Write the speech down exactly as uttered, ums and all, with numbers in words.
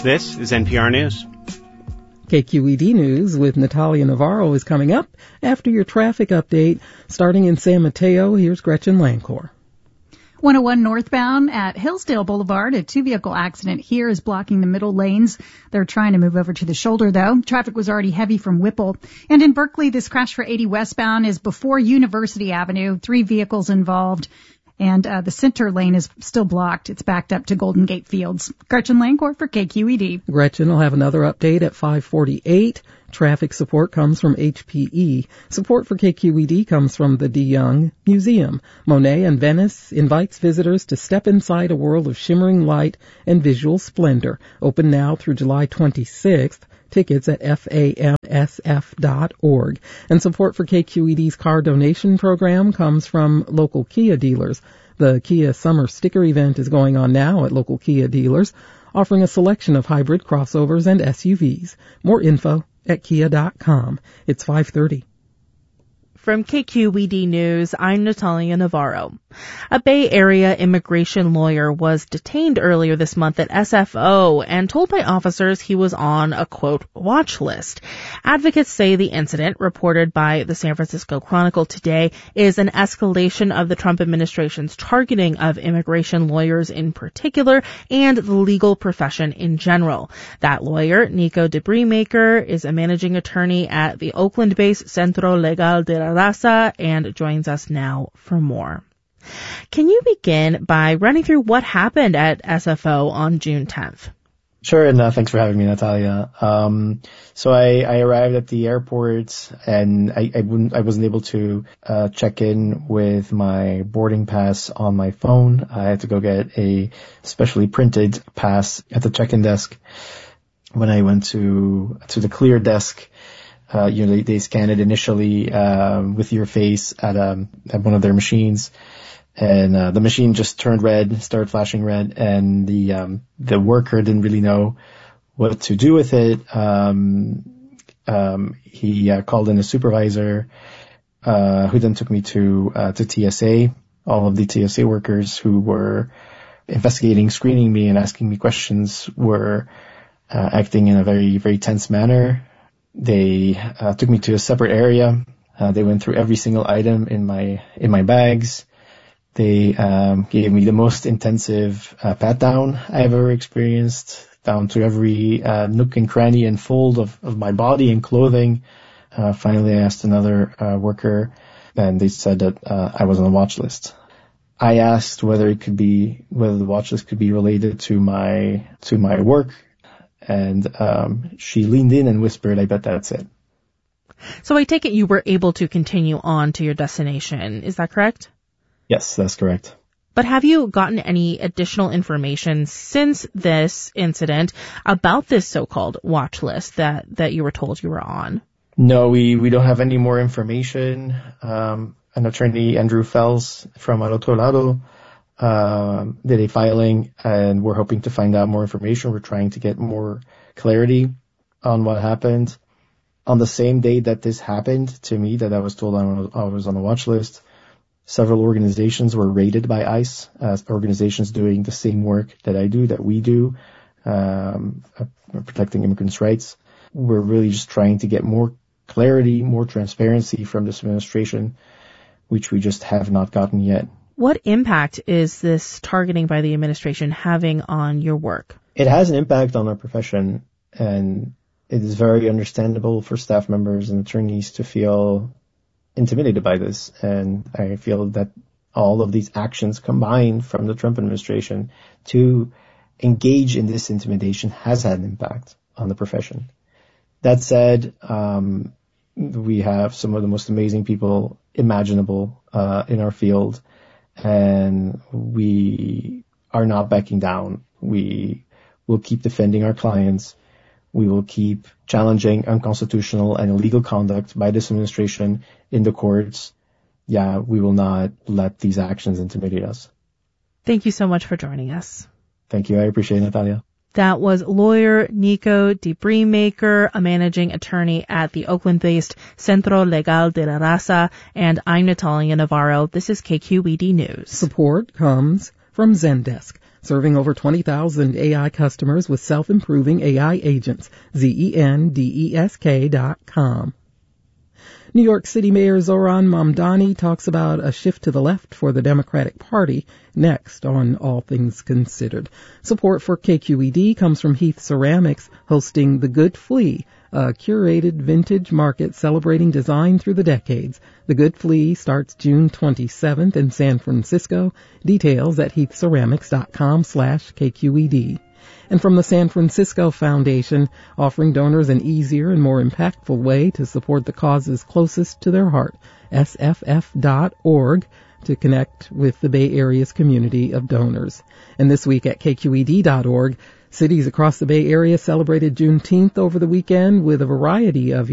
This is N P R News. K Q E D News with Natalia Navarro is coming up after your traffic update. Starting in San Mateo, here's Gretchen Lancor. one oh one northbound at Hillsdale Boulevard, a two-vehicle accident here is blocking the middle lanes. They're trying to move over to the shoulder, though. Traffic was already heavy from Whipple. And in Berkeley, this crash for eighty westbound is before University Avenue. Three vehicles involved. And uh, the center lane is still blocked. It's backed up to Golden Gate Fields. Gretchen Lancor for K Q E D. Gretchen will have another update at five forty-eight. Traffic support comes from H P E. Support for K Q E D comes from the DeYoung Museum. Monet and Venice invites visitors to step inside a world of shimmering light and visual splendor. Open now through July twenty-sixth. Tickets at F A M S F dot org. And support for K Q E D's car donation program comes from local Kia dealers. The Kia Summer Sticker event is going on now at local Kia dealers, offering a selection of hybrid crossovers and S U Vs. More info at kia dot com. It's five thirty. From K Q E D News, I'm Natalia Navarro. A Bay Area immigration lawyer was detained earlier this month at S F O and told by officers he was on a, quote, watch list. Advocates say the incident, reported by the San Francisco Chronicle today, is an escalation of the Trump administration's targeting of immigration lawyers in particular and the legal profession in general. That lawyer, Nico DeBriemaker, is a managing attorney at the Oakland-based Centro Legal de la Raza and joins us now for more. Can you begin by running through what happened at S F O on June tenth? Sure, and uh, thanks for having me, Natalia. Um, so I, I arrived at the airport, and I, I, wouldn't, I wasn't able to uh, check in with my boarding pass on my phone. I had to go get a specially printed pass at the check-in desk. When I went to to the clear desk, Uh, you know, they, they scan it initially, um, with your face at, um, at one of their machines. And, uh, the machine just turned red, started flashing red, and the, um, the worker didn't really know what to do with it. Um, um, he, uh, called in a supervisor, uh, who then took me to, uh, to T S A. All of the T S A workers who were investigating, screening me and asking me questions were, uh, acting in a very, very tense manner. They uh, took me to a separate area. Uh, they went through every single item in my in my bags. They um, gave me the most intensive uh, pat down I've ever experienced, down to every uh, nook and cranny and fold of, of my body and clothing. Uh, finally, I asked another uh, worker, and they said that uh, I was on a watch list. I asked whether it could be whether the watch list could be related to my to my work. And um, she leaned in and whispered, I bet that's it. So I take it you were able to continue on to your destination. Is that correct? Yes, that's correct. But have you gotten any additional information since this incident about this so-called watch list that, that you were told you were on? No, we, we don't have any more information. Um, an attorney, Andrew Fells from Al Otro Lado, Um, did a filing, and we're hoping to find out more information. We're trying to get more clarity on what happened. On the same day that this happened to me, that I was told I was on the watch list, several organizations were raided by ICE, as organizations doing the same work that I do, that we do, um, protecting immigrants' rights. We're really just trying to get more clarity, more transparency from this administration, which we just have not gotten yet. What impact is this targeting by the administration having on your work? It has an impact on our profession, and it is very understandable for staff members and attorneys to feel intimidated by this. And I feel that all of these actions combined from the Trump administration to engage in this intimidation has had an impact on the profession. That said, um, we have some of the most amazing people imaginable uh, in our field. And we are not backing down. We will keep defending our clients. We will keep challenging unconstitutional and illegal conduct by this administration in the courts. Yeah, we will not let these actions intimidate us. Thank you so much for joining us. Thank you. I appreciate it, Natalia. That was lawyer Nico DeBriemaker, a managing attorney at the Oakland-based Centro Legal de la Raza, and I'm Natalia Navarro. This is K Q E D News. Support comes from Zendesk. serving over twenty thousand A I customers with self-improving A I agents. Zendesk dot com. New York City Mayor Zohran Mamdani talks about a shift to the left for the Democratic Party next on All Things Considered. Support for K Q E D comes from Heath Ceramics, hosting The Good Flea, a curated vintage market celebrating design through the decades. The Good Flea starts June twenty-seventh in San Francisco. Details at heath ceramics dot com slash K Q E D. And from the San Francisco Foundation, offering donors an easier and more impactful way to support the causes closest to their heart, S F F dot org, to connect with the Bay Area's community of donors. And this week at K Q E D dot org, cities across the Bay Area celebrated Juneteenth over the weekend with a variety of